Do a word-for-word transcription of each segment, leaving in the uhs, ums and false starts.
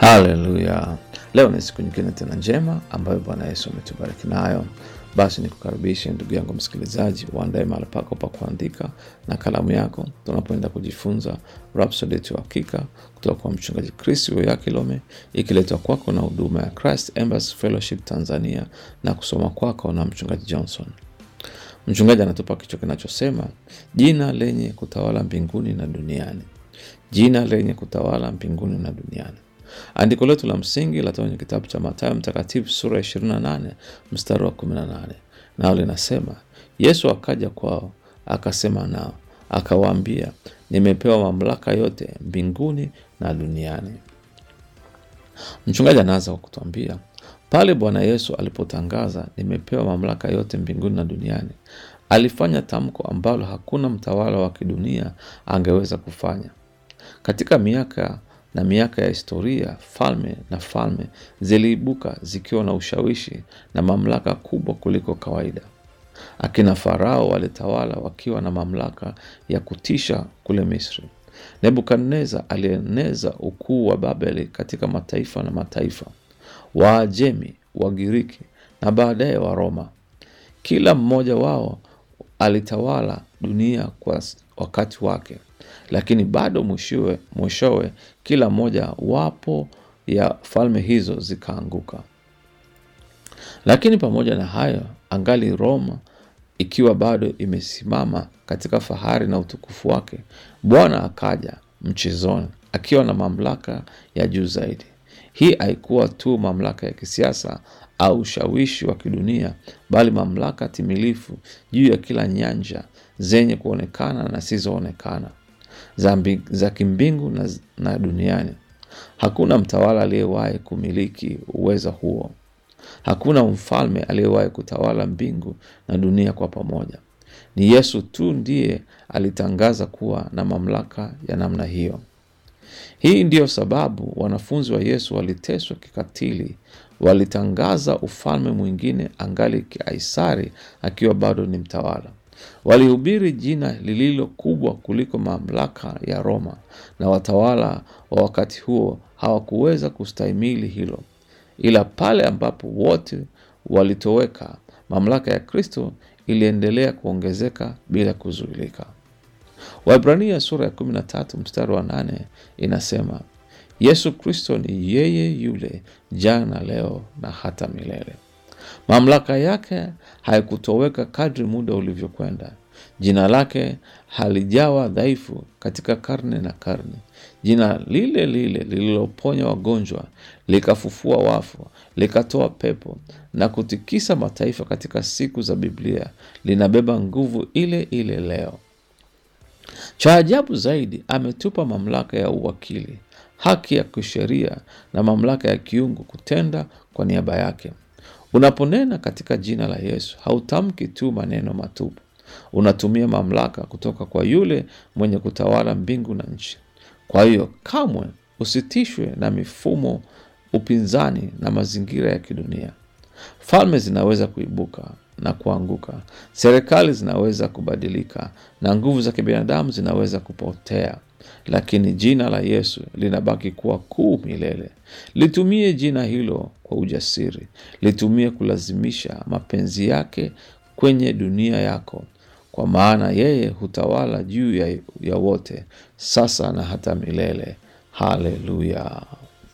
Haleluya. Leo ni siku nyingine tena njema ambayo Bwana Yesu ametubariki nayo. Basi nikukaribishe ndugu yangu msikilizaji, uandae mahali pako pa kuandika na kalamu yako, tunapoenda kujifunza Rhapsody ya Hakika kutoka kwa mchungaji Chris Oyakilome, ikiletwa kwako na huduma ya Christ Embassy Fellowship Tanzania na kusoma kwako na mchungaji Johnson. Mchungaji anatupa kichwa kinachosema jina lenye kutawala mbinguni na duniani. Jina lenye kutawala mbinguni na duniani. Andiko letu la msingi latoka kwenye kitabu cha Mathayo Mtakatifu sura ya ishirini na nane mstari wa kumi na nane. Nao linasema, Yesu akaja kwao, akasema nao, akawaambia, nimepewa mamlaka yote mbinguni na duniani. Mchungaji anaanza kwa kutuambia, pale Bwana Yesu alipotangaza nimepewa mamlaka yote mbinguni na duniani, alifanya tamko ambalo hakuna mtawala wa kidunia angeweza kufanya. Katika miaka na miaka ya historia, falme na falme ziliibuka zikiwa na ushawishi na mamlaka kubwa kuliko kawaida. Akina Farao walitawala wakiwa na mamlaka ya kutisha kule Misri. Nebukadneza alieneza ukuu wa Babeli katika mataifa na mataifa, Waajemi, Wagiriki na baadaye wa Roma. Kila mmoja wao alitawala dunia kwa wakati wake, lakini bado mwishowe mwishowe kila moja wapo ya falme hizo zikaanguka. Lakini pamoja na hayo, angali Roma ikiwa bado imesimama katika fahari na utukufu wake, Bwana akaja mchezoni akiwa na mamlaka ya juu zaidi. Hii haikuwa tu mamlaka ya kisiasa au ushawishi wa kidunia, bali mamlaka timilifu juu ya kila nyanja zenye kuonekana na zisizoonekana, za, za kimbingu na, na duniani. Hakuna mtawala aliyewahi kumiliki uwezo huo. Hakuna mfalme aliyewahi kutawala mbingu na dunia kwa pamoja. Ni Yesu tu ndiye alitangaza kuwa na mamlaka ya namna hiyo. Hii ndiyo sababu wanafunzi wa Yesu waliteswa kikatili. Walitangaza ufalme mwingine angali Kaisari akiwa bado ni mtawala. Walihubiri jina lililo kubwa kuliko mamlaka ya Roma, na watawala wa wakati huo hawakuweza kustahimili hilo. Ila pale ambapo wote walitoweka, mamlaka ya Kristo iliendelea kuongezeka bila kuzuilika. Waebrania sura ya kumi na tatu mstari wa nane inasema, Yesu Kristo ni yeye yule jana, leo na hata milele. Mamlaka yake haikutoweka kadri muda ulivyokwenda. Jina lake halijawa dhaifu katika karne na karne. Jina lile lile lililoponya wagonjwa, likafufua wafu, likatoa pepo na kutikisa mataifa katika siku za Biblia, linabeba nguvu ile ile leo. Cha ajabu zaidi, ametupa mamlaka ya uwakili, haki ya kisheria na mamlaka ya kiungu kutenda kwa niaba yake. Unaponena katika jina la Yesu, hautamki tu maneno matupu. Unatumia mamlaka kutoka kwa yule mwenye kutawala mbingu na nchi. Kwa hiyo kamwe usitishwe na mifumo, upinzani na mazingira ya kidunia. Falme zinaweza kuibuka na kuanguka, serikali zinaweza kubadilika na nguvu za kibinadamu zinaweza kupotea, lakini jina la Yesu linabaki kuwa kuu milele. Litumie jina hilo kwa ujasiri. Litumie kulazimisha mapenzi yake kwenye dunia yako, kwa maana yeye hutawala juu ya, ya wote, sasa na hata milele. Haleluya.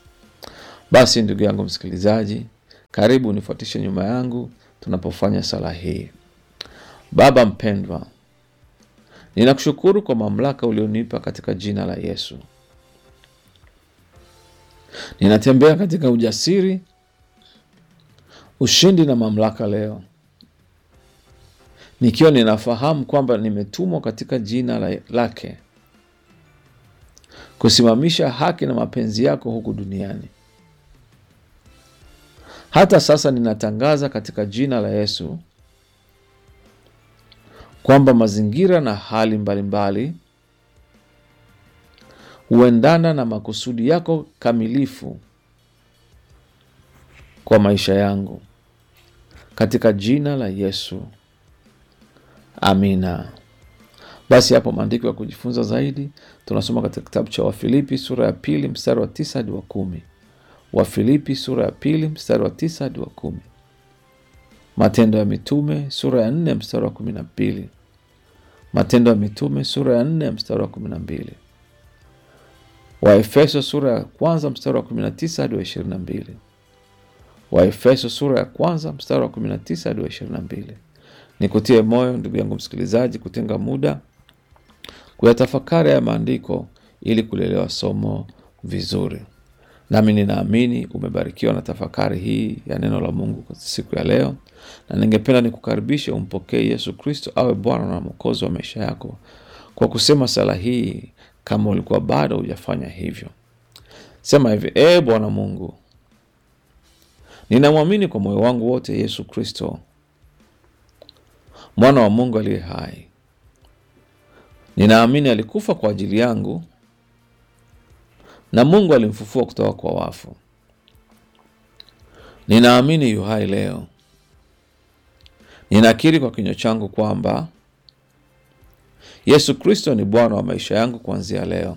Basi ndugu yangu msikilizaji, karibu nifuatishe nyuma yangu tunapofanya sala hii. Baba mpendwa, ninakushukuru kwa mamlaka ulionipa katika jina la Yesu. Ninatembea katika ujasiri, ushindi na mamlaka leo, nikiwa ninafahamu kwamba nimetumwa katika jina lake kusimamisha haki na mapenzi yako huku duniani. Hata sasa ninatangaza katika jina la Yesu kwamba mazingira na hali mbalimbali huendana na makusudi yako kamilifu kwa maisha yangu, katika jina la Yesu. Amina. Basi hapo maandiko ya kujifunza zaidi tunasoma katika kitabu cha Wafilipi sura ya pili mstari wa tisa hadi wa kumi. Wafilipi sura ya pili mstari wa tisa hadi wa kumi. Matendo ya Mitume sura ya nne mstari wa kumi na mbili. Matendo ya Mitume sura ya nne mstari wa kumi na mbili. Waefeso sura ya kwanza mstari wa kumi na tisa hadi wa ishirini na mbili. Waefeso sura ya kwanza mstari wa kumi na tisa hadi wa ishirini na mbili. Nikutie moyo ndugu yangu msikilizaji kutenga muda kuyatafakari ya maandiko ili kulelewa somo vizuri. Nami ninaamini umebarikiwa na tafakari hii ya neno la Mungu kwa siku ya leo, na ningependa nikukaribishe umpokee Yesu Kristo awe Bwana na Mwokozi wa maisha yako kwa kusema sala hii kama ulikuwa bado hujafanya hivyo. Sema hivi: E Bwana Mungu, ninamwamini kwa moyo wangu wote Yesu Kristo, mwana wa Mungu aliye hai. Ninaamini alikufa kwa ajili yangu na Mungu alimfufua kutoka kwa wafu. Ninaamini yu hai leo. Ninakiri kwa kinywa changu kwamba Yesu Kristo ni Bwana wa maisha yangu kuanzia leo.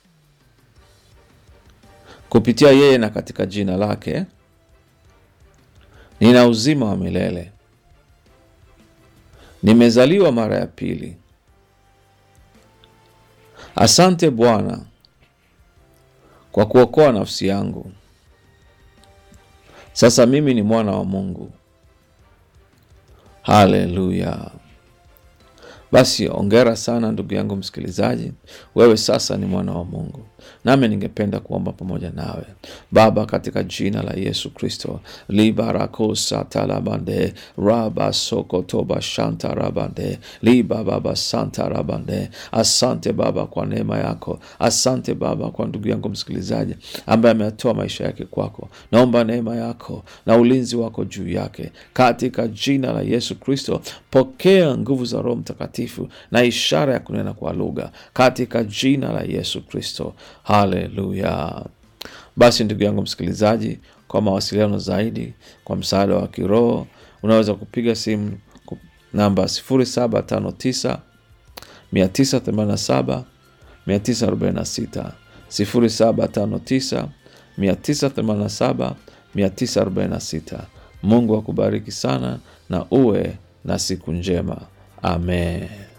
Kupitia yeye na katika jina lake nina uzima wa milele. Nimezaliwa mara ya pili. Asante Bwana kwa kuokoa nafsi yangu. Sasa mimi ni mwana wa Mungu. Haleluya. Basi ongera sana ndugu yangu msikilizaji, wewe sasa ni mwana wa Mungu. Nami ningependa kuomba pamoja nawe. Baba, katika jina la Yesu Kristo, libarakosa talabande raba soko toba shanta rabande liba baba santa rabande. Asante Baba kwa neema yako. Asante Baba kwa ndugu yangu msikilizaji ambaye ametoa maisha yake kwako. Naomba neema yako na ulinzi wako juu yake katika jina la Yesu Kristo. Pokea nguvu za Roho Mtakatifu na ishara ya kunena kwa lugha katika jina la Yesu Kristo. Haleluya. Basi ndugu yangu msikilizaji, kwa mawasiliano zaidi, kwa msaada wa kiroho, unaweza kupiga simu namba sifuri saba tano tisa tisa themanini saba tisa arobaini sita, sifuri saba tano tisa tisa themanini saba tisa arobaini sita. Mungu akubariki sana na uwe na siku njema. Amen.